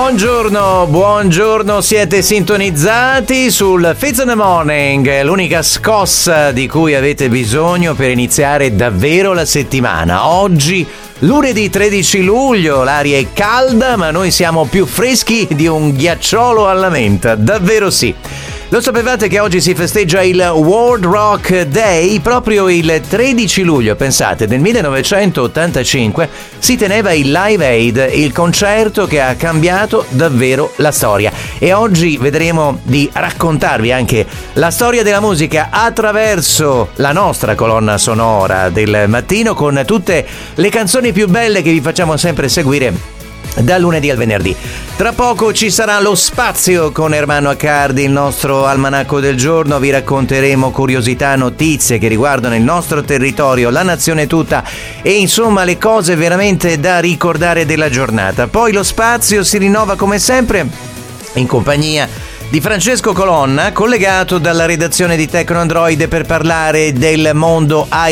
Buongiorno, siete sintonizzati sul Fizz in the Morning, l'unica scossa di cui avete bisogno per iniziare davvero la settimana. Oggi, lunedì 13 luglio, l'aria è calda, ma noi siamo più freschi di un ghiacciolo alla menta, davvero sì. Lo sapevate che oggi si festeggia il World Rock Day? Proprio il 13 luglio, pensate, nel 1985 si teneva il Live Aid, il concerto che ha cambiato davvero la storia. E oggi vedremo di raccontarvi anche la storia della musica attraverso la nostra colonna sonora del mattino, con tutte le canzoni più belle che vi facciamo sempre seguire da lunedì al venerdì. Tra poco ci sarà lo spazio con Ermanno Accardi, il nostro almanacco del giorno. Vi racconteremo curiosità, notizie che riguardano il nostro territorio, la nazione tutta e insomma le cose veramente da ricordare della giornata. Poi lo spazio si rinnova come sempre in compagnia di Francesco Colonna, collegato dalla redazione di Tecno Android per parlare del mondo